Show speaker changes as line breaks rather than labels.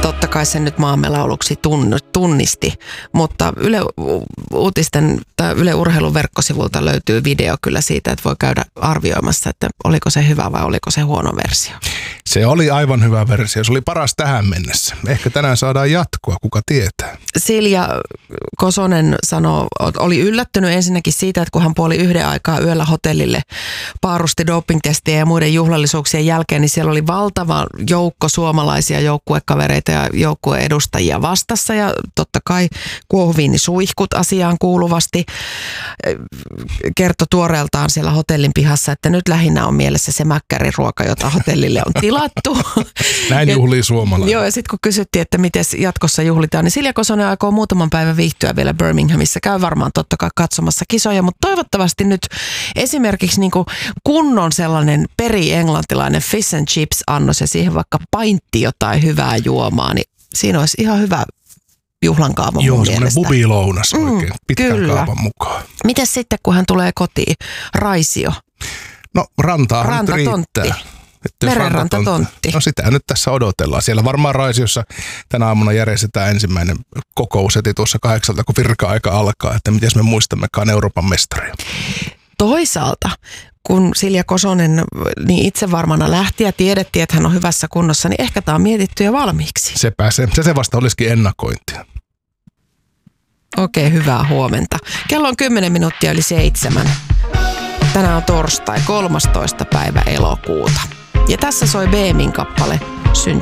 totta kai sen nyt maamme lauluksi tunnisti, mutta Yle Uutisten tai Yle Urheilun verkkosivulta löytyy video kyllä siitä, että voi käydä arvioimassa, että oliko se hyvä vai oliko se huono versio.
Se oli aivan hyvä versio. Se oli paras tähän mennessä. Ehkä tänään saadaan jatkoa, kuka tietää.
Silja Kosonen oli yllättynyt ensinnäkin siitä, että kun hän 1:30 aikaa yöllä hotellille paarusti dopingtestien ja muiden juhlallisuuksien jälkeen, niin siellä oli valtava joukko suomalaisia joukkuekavereita ja joukkueedustajia vastassa ja totta kai kuohuviinisuihkut asiaan kuuluvasti. Kertoi tuoreeltaan siellä hotellin pihassa, että nyt lähinnä on mielessä se mäkkäriruoka, jota hotellille on tilattu.
Näin juhlii suomalainen.
Joo, ja sitten kun kysyttiin, että miten jatkossa juhlitaan, niin Silja Kosonen aikoo muutaman päivän viihtyä vielä Birminghamissa. Käy varmaan totta kai katsomassa kisoja, mutta toivottavasti nyt esimerkiksi niin kuin kunnon sellainen peri-englantilainen fish and chips annos ja siihen vaikka paintti jotain hyvää juomaa, niin siinä olisi ihan hyvä juhlan kaava mun mielestä.
Joo, semmoinen bubilounas oikein pitkän
kyllä.
kaavan mukaan.
Mites sitten, kun hän tulee kotiin? Raisio.
No rantaa nyt riittää.
Merenrantatontti.
No sitä nyt tässä odotellaan. Siellä varmaan Raisiossa tänä aamuna järjestetään ensimmäinen kokous heti tuossa 8, kun virka-aika alkaa, että miten me muistammekaan Euroopan mestaria. Toisaalta,
kun Silja Kosonen niin itse varmana lähti ja tiedettiin, että hän on hyvässä kunnossa, niin ehkä tämä on mietitty jo valmiiksi.
Se vasta olisikin ennakointia.
Okei, hyvää huomenta. Kello on 10 minuuttia yli 7. Tänään on torstai, 13. päivä elokuuta. Ja tässä soi Beemin kappale Syntymäpäivä.